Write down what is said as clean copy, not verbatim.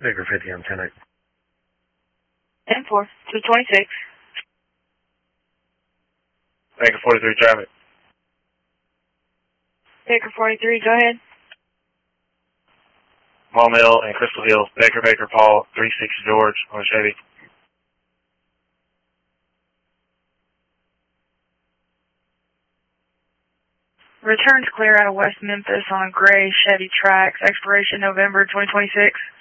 Baker 50 on 10-8. 10-4, 226. Baker 43 traffic. Baker 43, go ahead. Maumelle and Crystal Hills, Baker, Paul, 36 George on Chevy. Returns clear out of West Memphis on a gray Chevy Trax, expiration November 2026.